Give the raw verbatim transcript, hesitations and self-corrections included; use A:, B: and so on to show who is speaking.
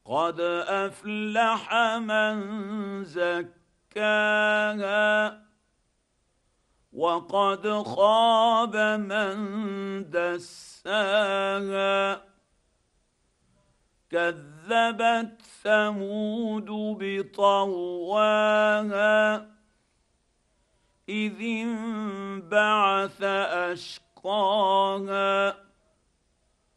A: قد أفلح من زكاها وقد خاب من دساها. كذبت ثمود بطغواها إذ انبعث أشقاها